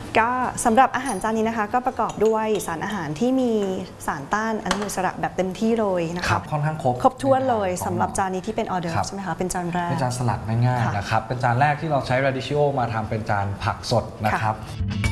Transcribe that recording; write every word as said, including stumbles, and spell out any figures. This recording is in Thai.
ก็สำหรับอาหารจานนี้นะคะก็ประกอบด้วยสารอาหารที่มีสารต้านอนุมูลอิสระแบบเต็มที่เลยนะคะครับค่อนข้างครบครบถ้วนเลยสำหรับจานนี้ที่เป็นออเดอร์ใช่ไหมคะเป็นจานแรกเป็นจานสลัดง่ายๆนะครับเป็นจานแรกที่เราใช้ radicchio มาทำเป็นจานผักสดนะครับ